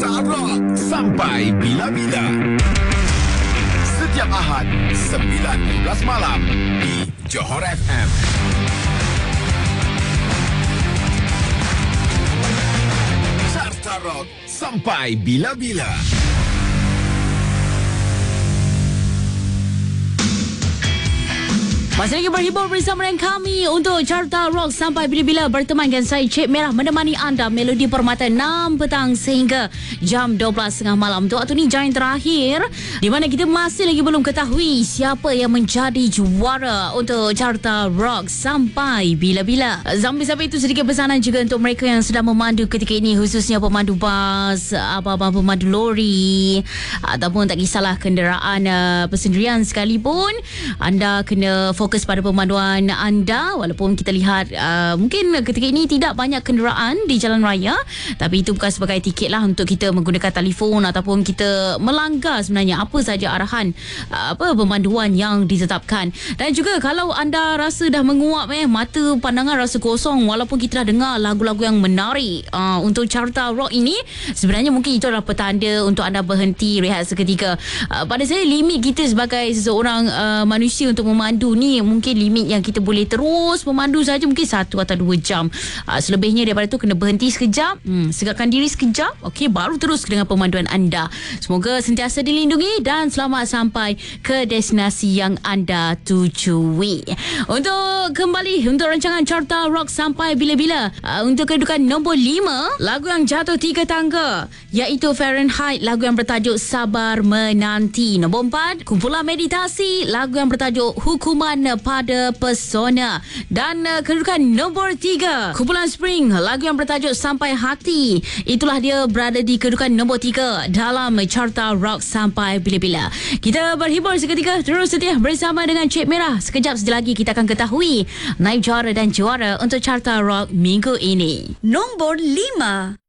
Carta Rock sampai bila-bila. Setiap Ahad 9.15 malam di Johor FM. Carta Rock sampai bila-bila. Masih lagi berhibur bersama dengan kami untuk Carta Rock sampai bila-bila, berteman dengan saya Cik Merah menemani anda Melodi Permata 6 petang sehingga jam 12.30 malam. Untuk waktu ni jam yang terakhir di mana kita masih lagi belum ketahui siapa yang menjadi juara untuk Carta Rock sampai bila-bila. Sampai itu sedikit pesanan juga untuk mereka yang sedang memandu ketika ini, khususnya pemandu bas, abang-abang pemandu lori ataupun tak kisahlah kenderaan persendirian sekalipun, anda kena fokus pada pemanduan anda. Walaupun kita lihat mungkin ketika ini tidak banyak kenderaan di jalan raya, tapi itu bukan sebagai tiket lah untuk kita menggunakan telefon ataupun kita melanggar sebenarnya apa saja arahan pemanduan yang ditetapkan. Dan juga kalau anda rasa dah menguap mata pandangan rasa kosong walaupun kita dah dengar lagu-lagu yang menarik untuk Carta Rock ini, sebenarnya mungkin itu adalah petanda untuk anda berhenti rehat seketika. Pada saya limit kita sebagai seseorang manusia untuk memandu ni mungkin limit yang kita boleh terus memandu saja mungkin 1 atau 2 jam. Selebihnya daripada tu kena berhenti sekejap, segarkan diri sekejap, okey, baru terus dengan pemanduan anda. Semoga sentiasa dilindungi dan selamat sampai ke destinasi yang anda tujui. Untuk kembali untuk rancangan Carta Rock sampai bila-bila, untuk kedudukan nombor 5, lagu yang jatuh 3 tangga iaitu Fahrenheit, lagu yang bertajuk Sabar Menanti. Nombor 4, kumpulan meditasi, lagu yang bertajuk Hukuman pada Pesona. Dan kedudukan nombor 3, kumpulan Spring, lagu yang bertajuk Sampai Hati. Itulah dia berada di kedudukan nombor 3 dalam Carta Rock sampai bila-bila. Kita berhibur seketika, terus setia bersama dengan Cik Merah. Sekejap saja lagi kita akan ketahui naib juara dan juara untuk Carta Rock minggu ini. Nombor 5.